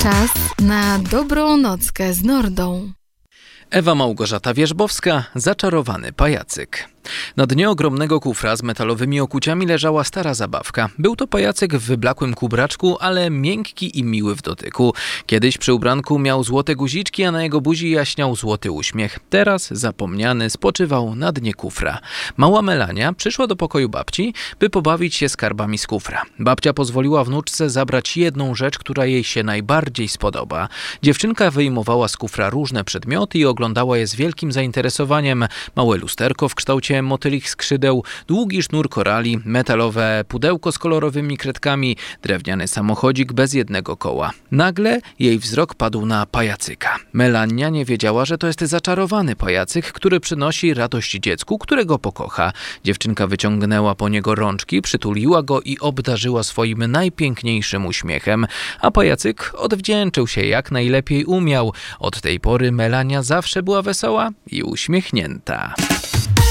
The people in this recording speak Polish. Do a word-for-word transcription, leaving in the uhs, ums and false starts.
Czas na dobrą nockę z Nordą. Ewa Małgorzata Wierzbowska, Zaczarowany pajacyk. Na dnie ogromnego kufra z metalowymi okuciami leżała stara zabawka. Był to pajacyk w wyblakłym kubraczku, ale miękki i miły w dotyku. Kiedyś przy ubranku miał złote guziczki, a na jego buzi jaśniał złoty uśmiech. Teraz, zapomniany, spoczywał na dnie kufra. Mała Melania przyszła do pokoju babci, by pobawić się skarbami z kufra. Babcia pozwoliła wnuczce zabrać jedną rzecz, która jej się najbardziej spodoba. Dziewczynka wyjmowała z kufra różne przedmioty i oglądała je z wielkim zainteresowaniem. Małe lusterko w kształcie motylich skrzydeł, długi sznur korali, metalowe pudełko z kolorowymi kredkami, drewniany samochodzik bez jednego koła. Nagle jej wzrok padł na pajacyka. Melania nie wiedziała, że to jest zaczarowany pajacyk, który przynosi radość dziecku, którego pokocha. Dziewczynka wyciągnęła po niego rączki, przytuliła go i obdarzyła swoim najpiękniejszym uśmiechem, a pajacyk odwdzięczył się jak najlepiej umiał. Od tej pory Melania zawsze była wesoła i uśmiechnięta.